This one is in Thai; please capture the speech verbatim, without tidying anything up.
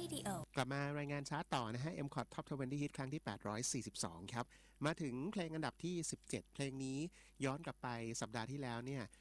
Radio กลับมารายงานชาร์ตต่อนะฮะ เอ็ม คอท Top ยี่สิบ Hit ครั้งที่ แปดร้อยสี่สิบสอง ครับมาถึงเพลงอันดับที่สิบเจ็ดเพลงนี้ย้อนกลับไปสัปดาห์ที่แล้วเนี่ย